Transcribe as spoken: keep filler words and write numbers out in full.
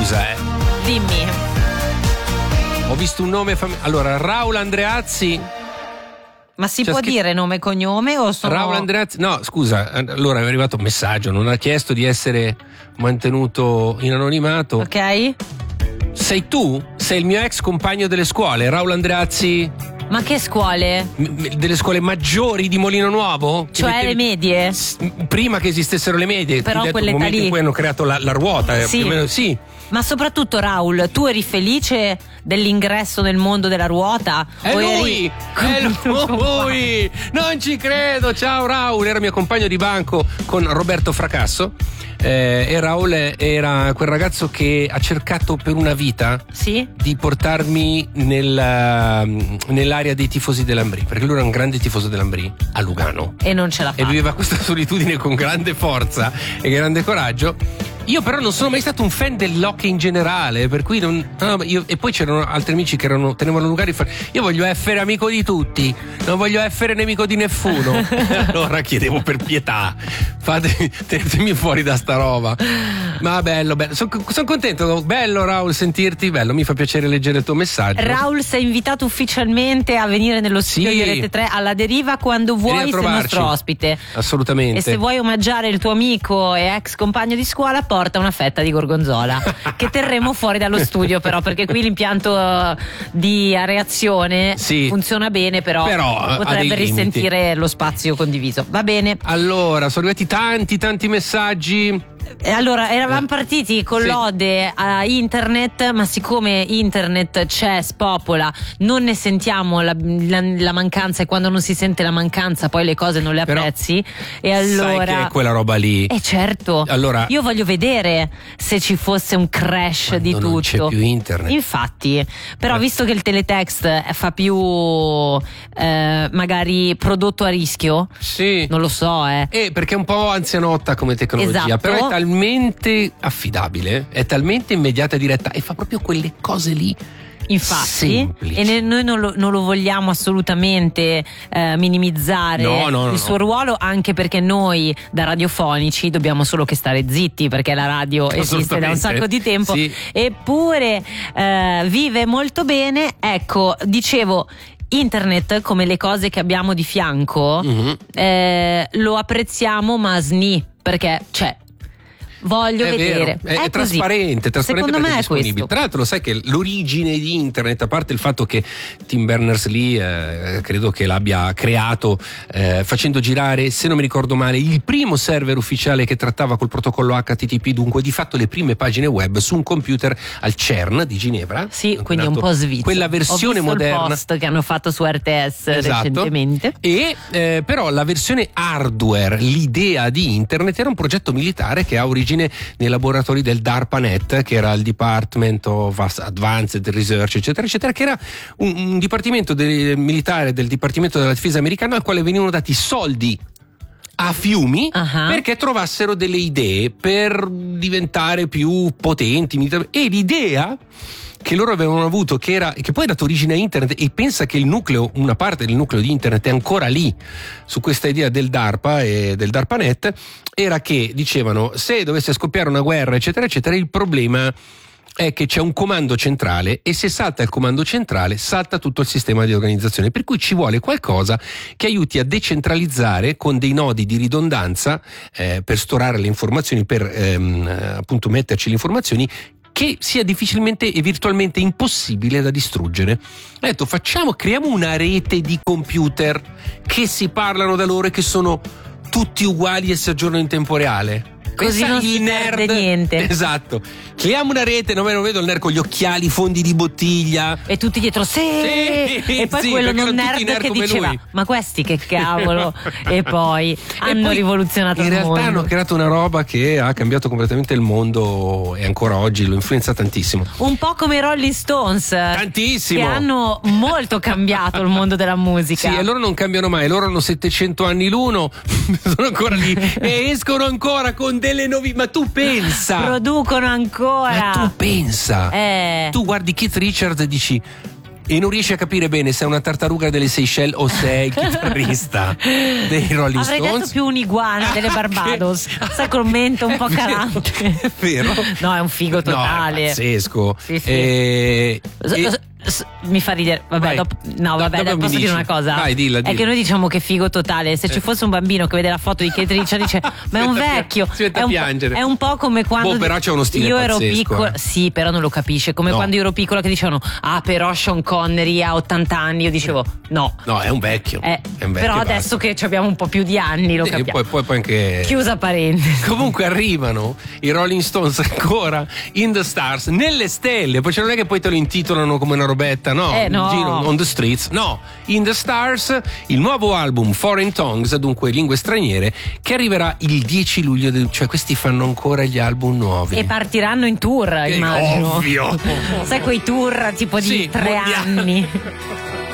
scusa, eh. Dimmi. Ho visto un nome fam- allora, Raul Andreazzi. Ma si C'è può scritto- dire nome e cognome o sono... Raul Andreazzi, no, scusa, allora è arrivato un messaggio, non ha chiesto di essere mantenuto in anonimato. Ok. Sei tu? Sei il mio ex compagno delle scuole, Raul Andreazzi? Ma che scuole? M- m- delle scuole maggiori di Molino Nuovo? Che Cioè mettevi- le medie? S- prima che esistessero le medie. Però ti ho detto, quell'età il momento lì. in cui hanno creato la, la ruota, eh, Sì. più o meno, sì. Ma soprattutto Raul, tu eri felice dell'ingresso nel mondo della ruota? È O eri- lui! È lui! Non ci credo! Ciao Raul, era mio compagno di banco con Roberto Fracasso. Eh, e Raul era quel ragazzo che ha cercato per una vita Sì? di portarmi nel, nell'area dei tifosi dell'Ambrì, perché lui era un grande tifoso dell'Ambrì a Lugano E non ce l'ha e fatta. viveva questa solitudine con grande forza e grande coraggio. Io però non sono mai stato un fan dell'hockey in generale, per cui non, no, io, e poi c'erano altri amici che erano, tenevano luoghi fa- io voglio essere amico di tutti, non voglio essere nemico di nessuno. Allora chiedevo per pietà, fate, tenetemi fuori da sta roba. Ma bello, bello, sono son contento, bello Raul sentirti, bello, mi fa piacere leggere il tuo messaggio. Raul, sei invitato ufficialmente a venire nello studio Sì. di Rete tre alla deriva quando Vieni a vuoi, sei trovarci. nostro ospite. Assolutamente. E se vuoi omaggiare il tuo amico e ex compagno di scuola, porta una fetta di gorgonzola che terremo fuori dallo studio, però, perché qui l'impianto eh, di areazione Sì. funziona bene, però, Però, ha dei potrebbe limiti. risentire lo spazio condiviso. Va bene. Allora, sono arrivati tanti tanti messaggi. E allora, eravamo Eh. partiti con Sì. l'ode a internet, ma siccome internet c'è, spopola, non ne sentiamo la, la- la mancanza, e quando non si sente la mancanza poi le cose non le Però apprezzi. E allora... Sai che è quella roba lì. Eh certo, Allora- io voglio vedere se ci fosse un crash Quando di non tutto. c'è più internet. Infatti, però Eh. visto che il teletext fa più eh, magari prodotto a rischio, Sì. non lo so, eh. Eh, perché è un po' anzianotta come tecnologia, Esatto. però è talmente affidabile, è talmente immediata e diretta e fa proprio quelle cose lì. Infatti, semplici. e ne- noi non lo, non lo vogliamo assolutamente eh, minimizzare No, no, no, il suo no. ruolo, anche perché noi da radiofonici dobbiamo solo che stare zitti, perché la radio esiste da un Assolutamente. sacco di tempo, Sì. eppure eh, vive molto bene. Ecco, dicevo, internet, come le cose che abbiamo di fianco, Mhm. eh, lo apprezziamo, ma sni, perché c'è. Voglio È vedere. vero, è, è così. trasparente, trasparente Secondo perché me è disponibile. questo. Tra l'altro lo sai che l'origine di internet, a parte il fatto che Tim Berners-Lee eh, credo che l'abbia creato eh, facendo girare, se non mi ricordo male, il primo server ufficiale che trattava col protocollo H T T P, dunque di fatto le prime pagine web su un computer al CERN di Ginevra. Sì, quindi Nato un po' svizzero. Quella versione Ho visto moderna. il post che hanno fatto su R T S Esatto. recentemente. E eh, però la versione hardware, l'idea di internet, era un progetto militare che ha origine nei laboratori del DARPANET, che era il Department of Advanced Research, eccetera, eccetera, che era un, un dipartimento del, militare del Dipartimento della Difesa americano al quale venivano dati soldi a fiumi Ah. perché trovassero delle idee per diventare più potenti militar- e l'idea che loro avevano avuto, che era che poi ha dato origine a internet, e pensa che il nucleo, una parte del nucleo di internet è ancora lì su questa idea del DARPA e del DARPANET, era che dicevano: se dovesse scoppiare una guerra eccetera eccetera, il problema è che c'è un comando centrale e se salta il comando centrale salta tutto il sistema di organizzazione, per cui ci vuole qualcosa che aiuti a decentralizzare con dei nodi di ridondanza eh, per storare le informazioni, per ehm, appunto metterci le informazioni, che sia difficilmente e virtualmente impossibile da distruggere. Ha detto: facciamo, creiamo una rete di computer che si parlano da loro e che sono tutti uguali e si aggiornano in tempo reale. Così Pensa non agli si perde niente. Esatto. Creiamo una rete, non non vedo il nerd con gli occhiali, fondi di bottiglia. E tutti dietro sì, Sì, e poi sì, quello perché non erano tutti nerd nerd che come diceva lui. ma questi che cavolo. E poi hanno poi, rivoluzionato in il realtà mondo. hanno creato una roba che ha cambiato completamente il mondo e ancora oggi lo influenza tantissimo. Un po' come i Rolling Stones, Tantissimo. che hanno molto cambiato il mondo della musica. Sì, e loro non cambiano mai, loro hanno settecento anni l'uno, sono ancora lì e escono ancora con delle novità. Ma tu pensa, Producono ancora. ma tu pensa, Eh. tu guardi Keith Richards e dici: e non riesci a capire bene se è una tartaruga delle Seychelles o se è il chitarrista dei Rolling Avrei Stones. detto più un'iguana delle Barbados, sai, col mento un po' calante. È vero? No, è un figo totale. No, è pazzesco. Sì, sì. E, e, mi fa ridere, vabbè, vai. dopo, no, vabbè, dopo posso mi dire dici. una cosa? Vai, dilla, dilla. È che noi diciamo che figo totale. Se ci fosse un bambino che vede la foto di Keith Richards dice: ma è un vecchio. Si mette a è, un, piangere. è un po' come quando. Boh, però c'è uno stile io ero pazzesco, piccola. eh. Sì, però non lo capisce. Come No. quando io ero piccola che dicevano: ah, però Sean Connery ha ottanta anni. Io dicevo: no. No, è un vecchio. Eh, È un vecchio però e adesso basta. che ci abbiamo un po' più di anni lo E capiamo. poi, poi, poi anche. Chiusa parentesi. Comunque arrivano i Rolling Stones ancora in the stars, nelle stelle, poi cioè non è che poi te lo intitolano come una robetta, no, Eh, no. in giro, on the streets, no, in the stars, il nuovo album Foreign Tongues, dunque lingue straniere, che arriverà il dieci luglio, del- cioè questi fanno ancora gli album nuovi. E partiranno in tour, Eh, immagino. ovvio. Sai, quei tour tipo di Sì, tre mondiali. anni.